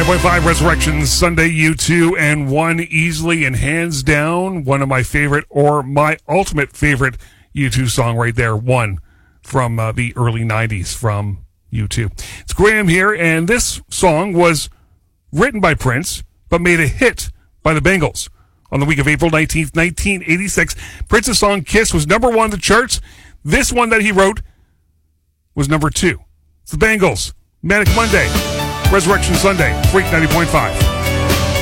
99.5 Resurrection Sunday, U2, and one easily and hands down, one of my favorite, or my ultimate favorite U2 song right there, one from the early 90s from U2. It's Graham here, and this song was written by Prince, but made a hit by the Bengals. On the week of April 19th, 1986, Prince's song Kiss was number one on the charts. This one that he wrote was number two. It's the Bengals, Manic Monday, Resurrection Sunday, Freak 90.5.